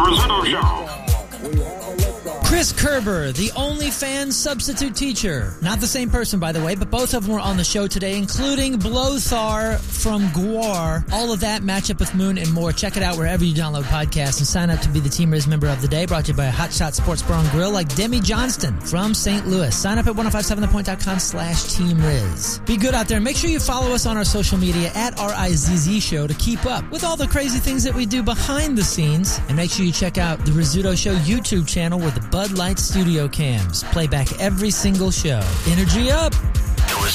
Rizzuto Show. Chris Kerber, the OnlyFans substitute teacher. Not the same person, by the way, but both of them were on the show today, including Blothar from Gwar. All of that, Matchup with Moon, and more. Check it out wherever you download podcasts and sign up to be the Team Riz member of the day, brought to you by Hotshot Sports Bar and Grill like Demi Johnston from St. Louis. Sign up at 1057thepoint.com/Team Riz. Be good out there. Make sure you follow us on our social media at RIZZ Show to keep up with all the crazy things that we do behind the scenes. And make sure you check out the Rizzuto Show YouTube channel where the Bud Light studio cams play back every single show. Energy up!